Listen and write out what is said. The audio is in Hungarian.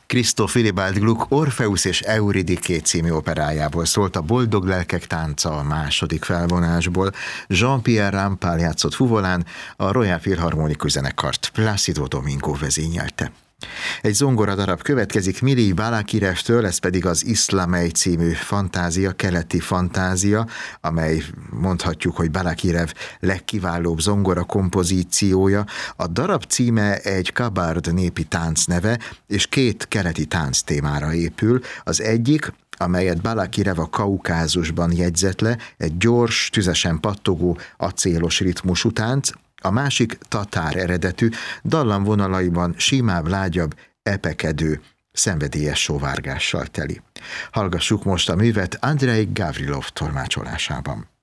Christoph Willibald Gluck Orpheus és Euridiké című operájából szólt a Boldog lelkek tánca a második felvonásból. Jean-Pierre Rampal játszott fuvolán, a Royal Philharmonic zenekart Plácido Domingo vezényelte. Egy zongoradarab következik Miri Balakirevtől, ez pedig az Iszlamej című fantázia, keleti fantázia, amely mondhatjuk, hogy Balakirev legkiválóbb zongora kompozíciója. A darab címe egy kabard népi tánc neve, és két keleti tánc témára épül. Az egyik, amelyet Balakirev a Kaukázusban jegyzett le, egy gyors, tüzesen pattogó, acélos ritmusú tánc, a másik tatár eredetű, dallamvonalaiban simább, lágyabb, epekedő, szenvedélyes sóvárgással teli. Hallgassuk most a művet Andrei Gavrilov tolmácsolásában.